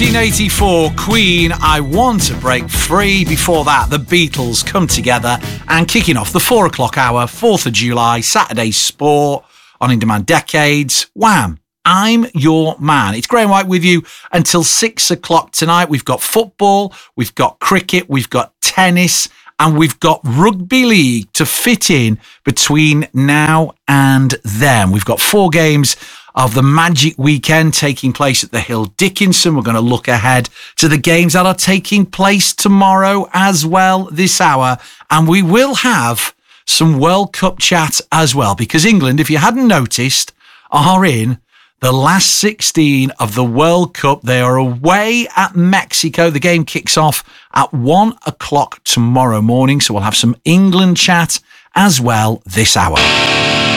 1984, Queen, I Want to Break Free. Before that, the Beatles Come Together. And kicking off the 4 o'clock hour, 4th of July, Saturday Sport on In Demand Decades. Wham! I'm Your Man. It's Graham White with you until 6 o'clock tonight. We've got football, we've got cricket, we've got tennis, and we've got rugby league to fit in between now and then. We've got 4 games of the Magic Weekend taking place at the Hill Dickinson. We're going to look ahead to the games that are taking place tomorrow as well this hour. And we will have some World Cup chat as well, because England, if you hadn't noticed, are in the last 16 of the World Cup. They are away at Mexico. The game kicks off at 1 o'clock tomorrow morning. So we'll have some England chat as well this hour.